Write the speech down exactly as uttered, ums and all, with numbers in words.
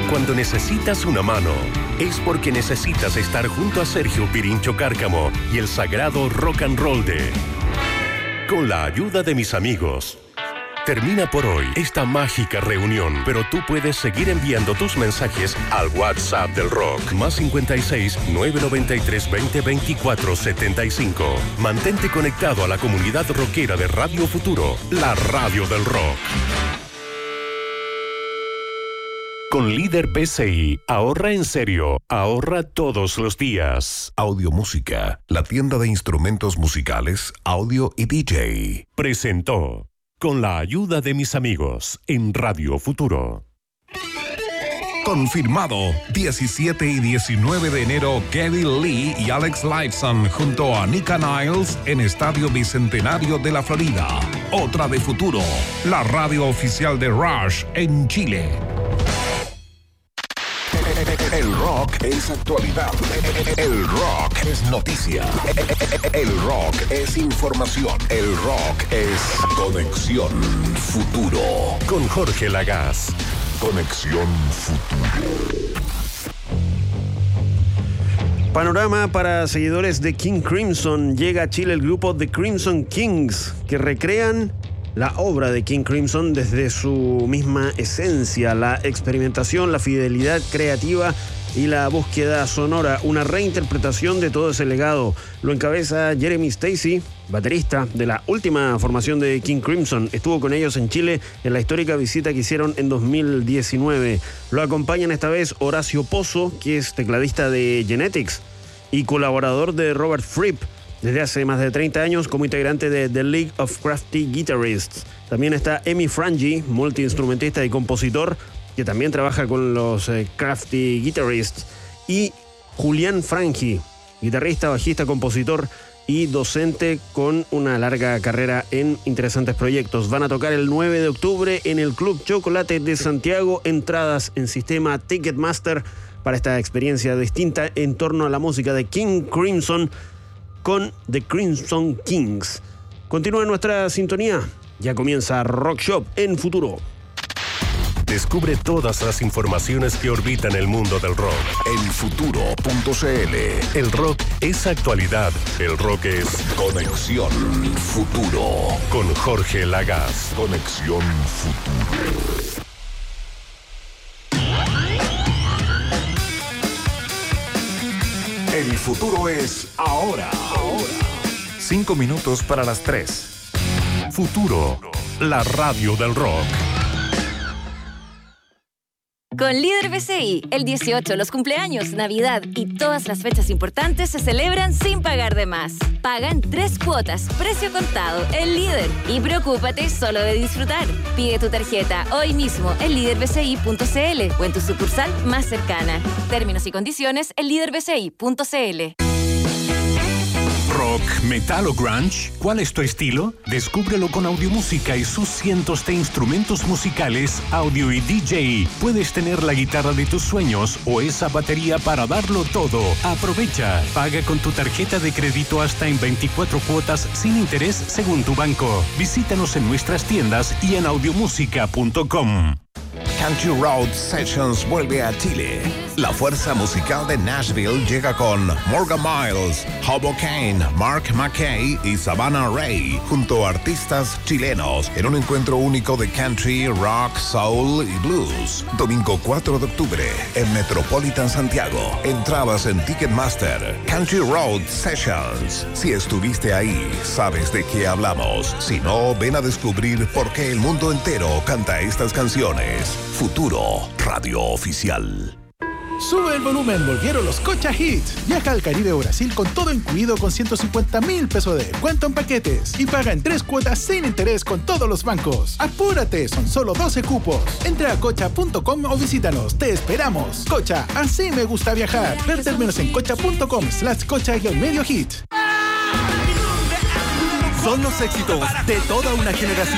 Cuando necesitas una mano, es porque necesitas estar junto a Sergio Pirincho Cárcamo y el sagrado rock and roll de Con la ayuda de mis amigos. Termina por hoy esta mágica reunión, pero tú puedes seguir enviando tus mensajes al WhatsApp del rock, más cincuenta y seis, nueve noventa y tres, veinte, veinticuatro, setenta y cinco. Mantente conectado a la comunidad rockera de Radio Futuro, la radio del rock. Con Líder P C I, ahorra en serio, ahorra todos los días. Audio Música, la tienda de instrumentos musicales, audio y D J. Presentó Con la ayuda de mis amigos en Radio Futuro. Confirmado, diecisiete y diecinueve de enero, Geddy Lee y Alex Lifeson junto a Nika Niles en Estadio Bicentenario de la Florida. Otra de Futuro, la radio oficial de Rush en Chile. El rock es actualidad. El rock es noticia. El rock es información. El rock es Conexión Futuro. Con Jorge Lagaz. Conexión Futuro. Panorama para seguidores de King Crimson. Llega a Chile el grupo The Crimson Kings, que recrean la obra de King Crimson desde su misma esencia, la experimentación, la fidelidad creativa y la búsqueda sonora, una reinterpretación de todo ese legado. Lo encabeza Jeremy Stacy, baterista de la última formación de King Crimson. Estuvo con ellos en Chile en la histórica visita que hicieron en dos mil diecinueve. Lo acompañan esta vez Horacio Pozo, que es tecladista de Genetics y colaborador de Robert Fripp desde hace más de treinta años como integrante de The League of Crafty Guitarists. También está Emi Frangi, multiinstrumentista y compositor, que también trabaja con los eh, Crafty Guitarists. Y Julián Frangi, guitarrista, bajista, compositor y docente con una larga carrera en interesantes proyectos. Van a tocar el nueve de octubre en el Club Chocolate de Santiago. Entradas en sistema Ticketmaster para esta experiencia distinta en torno a la música de King Crimson con The Crimson Kings. Continúa nuestra sintonía. Ya comienza Rock Shop en Futuro. Descubre todas las informaciones que orbitan el mundo del rock en futuro punto c l. El rock es actualidad. El rock es Conexión Futuro. Con Jorge Lagaz. Conexión Futuro. El futuro es ahora. Ahora. Cinco minutos para las tres. Futuro, la radio del rock. Con Líder B C I, el dieciocho, los cumpleaños, Navidad y todas las fechas importantes se celebran sin pagar de más. Paga en tres cuotas, precio contado, el Líder. Y preocúpate solo de disfrutar. Pide tu tarjeta hoy mismo en líder b c i punto c l o en tu sucursal más cercana. Términos y condiciones en líder b c i punto c l. Rock, metal o grunge, ¿cuál es tu estilo? Descúbrelo con Audiomúsica y sus cientos de instrumentos musicales, audio y D J. Puedes tener la guitarra de tus sueños o esa batería para darlo todo. Aprovecha, paga con tu tarjeta de crédito hasta en veinticuatro cuotas sin interés según tu banco. Visítanos en nuestras tiendas y en audiomúsica punto com. Country Road Sessions vuelve a Chile. La fuerza musical de Nashville llega con Morgan Miles, Hobo Kane, Mark McKay y Savannah Ray, junto a artistas chilenos, en un encuentro único de country, rock, soul y blues. Domingo cuatro de octubre, en Metropolitan Santiago. Entradas en Ticketmaster. Country Road Sessions. Si estuviste ahí, sabes de qué hablamos. Si no, ven a descubrir por qué el mundo entero canta estas canciones. Futuro, radio oficial. Sube el volumen, volvieron los Cocha Hits. Viaja al Caribe o Brasil con todo incluido con ciento cincuenta mil pesos de descuento en paquetes y paga en tres cuotas sin interés con todos los bancos. ¡Apúrate! Son solo doce cupos. Entra a cocha punto com o visítanos. ¡Te esperamos! Cocha, así me gusta viajar. Ver términos en cocha punto com slash cocha y el medio hit. Son los éxitos de toda una generación.